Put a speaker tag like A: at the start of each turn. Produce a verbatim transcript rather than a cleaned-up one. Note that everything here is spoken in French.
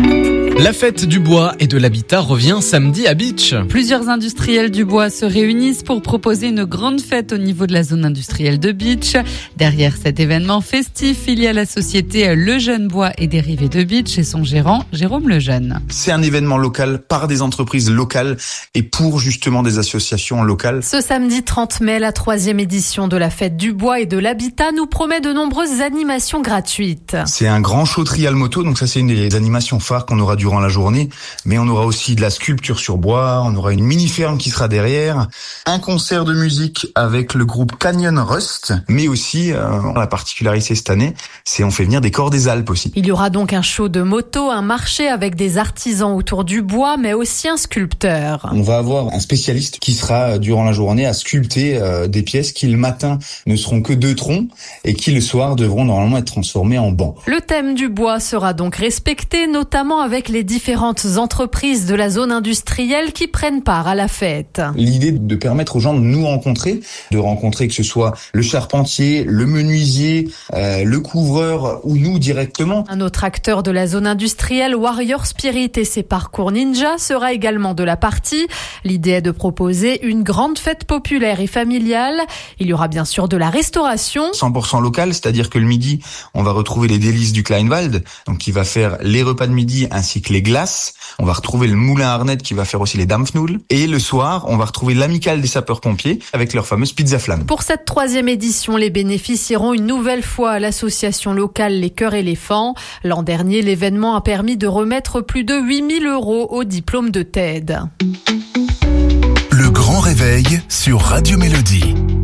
A: La fête du bois et de l'habitat revient samedi à Bitche.
B: Plusieurs industriels du bois se réunissent pour proposer une grande fête au niveau de la zone industrielle de Bitche. Derrière cet événement festif, il y a la société Le Jeune Bois et Dérivés de Bitche et son gérant, Jérôme Lejeune.
C: C'est un événement local par des entreprises locales et pour justement des associations locales.
D: Ce samedi trente mai, la troisième édition de la fête du bois et de l'habitat nous promet de nombreuses animations gratuites.
C: C'est un grand show trial moto, donc ça c'est une des animations phares qu'on aura durant la journée, mais on aura aussi de la sculpture sur bois, on aura une mini-ferme qui sera derrière, un concert de musique avec le groupe Canyon Rust, mais aussi, euh, la particularité cette année, c'est on fait venir des corps des Alpes aussi.
D: Il y aura donc un show de moto, un marché avec des artisans autour du bois, mais aussi un sculpteur.
C: On va avoir un spécialiste qui sera durant la journée à sculpter euh, des pièces qui le matin ne seront que deux troncs et qui le soir devront normalement être transformés en bancs.
D: Le thème du bois sera donc respecté, notamment avec les différentes entreprises de la zone industrielle qui prennent part à la fête.
C: L'idée de permettre aux gens de nous rencontrer, de rencontrer que ce soit le charpentier, le menuisier, euh, le couvreur ou nous directement.
D: Un autre acteur de la zone industrielle, Warrior Spirit et ses parcours ninja, sera également de la partie. L'idée est de proposer une grande fête populaire et familiale. Il y aura bien sûr de la restauration.
C: cent pour cent local, c'est-à-dire que le midi, on va retrouver les délices du Kleinwald, donc qui va faire les repas de midi ainsi que les glaces. On va retrouver le moulin à Arnett qui va faire aussi les Dampfnudeln. Et le soir, on va retrouver l'amicale des sapeurs-pompiers avec leur fameuse pizza flamme.
D: Pour cette troisième édition, les bénéficieront une nouvelle fois à l'association locale Les Cœurs Éléphants. L'an dernier, l'événement a permis de remettre plus de huit mille euros au diplôme de T E D.
E: Le grand réveil sur Radio Mélodie.